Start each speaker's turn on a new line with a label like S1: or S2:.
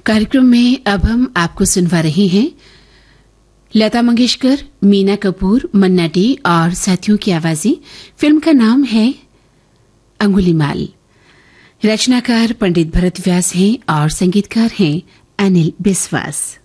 S1: कार्यक्रम में अब हम आपको सुनवा रहे हैं लता मंगेशकर, मीना कपूर, मन्ना डे और साथियों की आवाजें। फिल्म का नाम है अंगुलीमाल। रचनाकार पंडित भरत व्यास हैं और संगीतकार हैं अनिल बिस्वास।